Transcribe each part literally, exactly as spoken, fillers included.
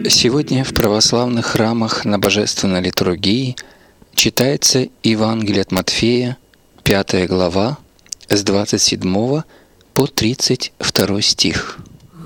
Сегодня в православных храмах на Божественной литургии читается Евангелие от Матфея, пятая глава, с двадцать седьмого по тридцать второй стих.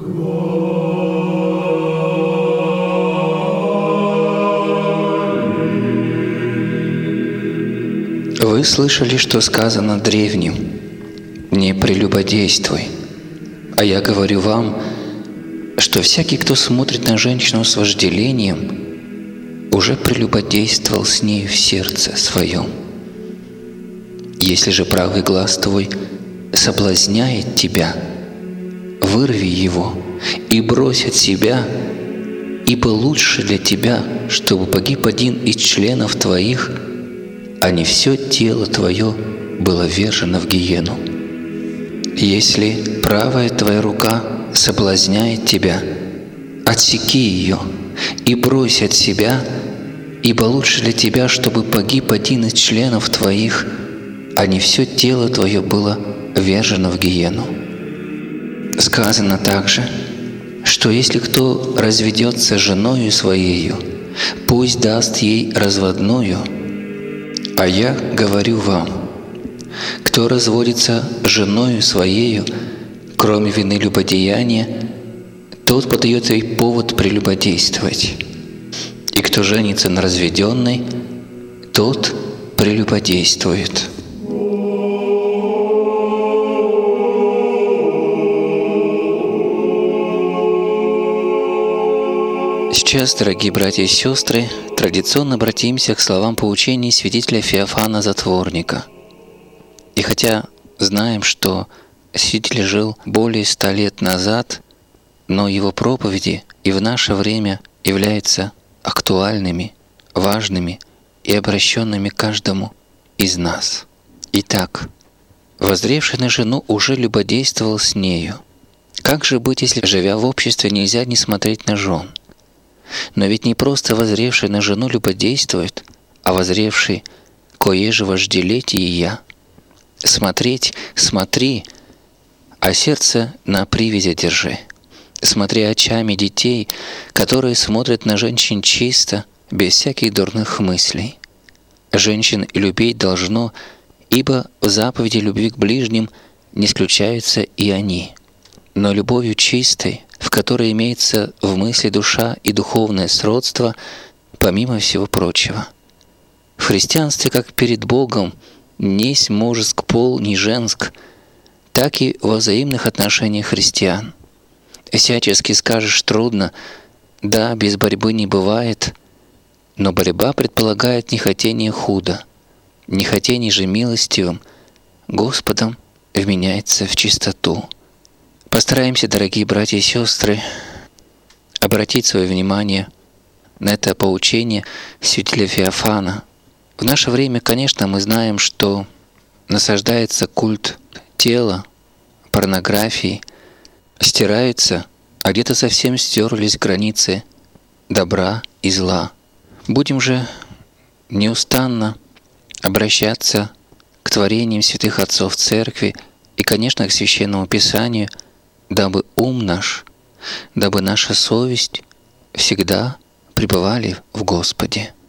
Вы слышали, что сказано древним: «Не прелюбодействуй». А я говорю вам, что всякий, кто смотрит на женщину с вожделением, уже прелюбодействовал с ней в сердце своем. Если же правый глаз твой соблазняет тебя, вырви его и брось от себя, ибо лучше для тебя, чтобы погиб один из членов твоих, а не все тело твое было ввержено в гиену. Если правая твоя рука соблазняет тебя, отсеки ее и брось от себя, ибо лучше для тебя, чтобы погиб один из членов твоих, а не все тело твое было ввержено в гиену. Сказано также, что если кто разведется с женою своею, пусть даст ей разводную. А я говорю вам, кто разводится с женою своею, кроме вины любодеяния, тот подает ей повод прелюбодействовать. И кто женится на разведенной, тот прелюбодействует. Сейчас, дорогие братья и сестры, традиционно обратимся к словам поучений святителя Феофана Затворника. И хотя знаем, что святитель жил более ста лет назад, но его проповеди и в наше время являются актуальными, важными и обращенными к каждому из нас. Итак, воззревший на жену уже любодействовал с нею. Как же быть, если, живя в обществе, нельзя не смотреть на жен? Но ведь не просто воззревший на жену любодействует, а воззревший кое же вожделеть и я. Смотреть, смотри, а сердце на привязи держи. Смотри очами детей, которые смотрят на женщин чисто, без всяких дурных мыслей. Женщин любить должно, ибо в заповеди любви к ближним не исключаются и они. Но любовью чистой, в которой имеется в мысли душа и духовное сродство, помимо всего прочего. В христианстве, как перед Богом, несть мужеск пол, не женск, так и во взаимных отношениях христиан. Всячески скажешь трудно, да, без борьбы не бывает, но борьба предполагает нехотение худо, нехотение же милостивым Господом вменяется в чистоту. Постараемся, дорогие братья и сестры, обратить свое внимание на это поучение святителя Феофана. В наше время, конечно, мы знаем, что насаждается культ тела, порнографии, стираются, а где-то совсем стерлись границы добра и зла. Будем же неустанно обращаться к творениям святых отцов Церкви и, конечно, к Священному Писанию, дабы ум наш, дабы наша совесть всегда пребывали в Господе.